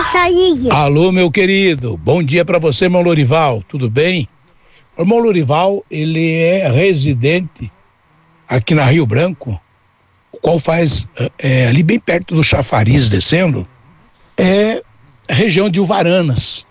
isso aí. Alô, meu querido, bom dia pra você, irmão Lorival, tudo bem? O irmão Lorival, ele é residente aqui na Rio Branco, o qual faz ali bem perto do Chafariz, descendo, é a região de Uvaranas.